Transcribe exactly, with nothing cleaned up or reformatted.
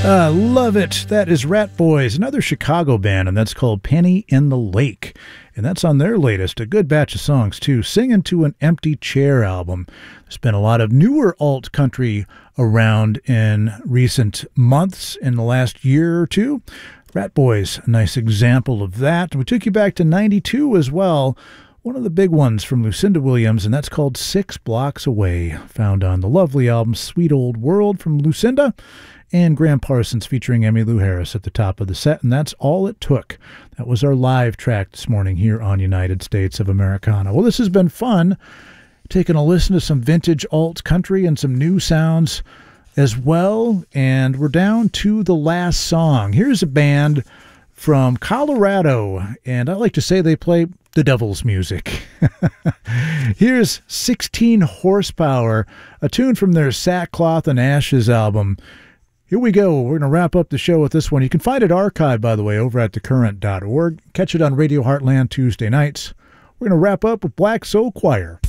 Uh, love it. That is Rat Boys, another Chicago band, and that's called Penny in the Lake. And that's on their latest, a good batch of songs, too, Singing to an Empty Chair album. There's been a lot of newer alt country around in recent months, in the last year or two. Rat Boys, a nice example of that. We took you back to ninety-two as well. One of the big ones from Lucinda Williams, and that's called Six Blocks Away, found on the lovely album Sweet Old World from Lucinda, and Graham Parsons featuring Emmylou Harris at the top of the set, and that's All It Took. That was our live track this morning here on United States of Americana. Well, this has been fun, taking a listen to some vintage alt country and some new sounds as well, and we're down to the last song. Here's a band from Colorado, and I like to say they play the devil's music. Here's sixteen Horsepower, a tune from their Sackcloth and Ashes album. Here we go. We're going to wrap up the show with this one. You can find it archived, by the way, over at the current dot org. Catch it on Radio Heartland Tuesday nights. We're going to wrap up with Black Soul Choir.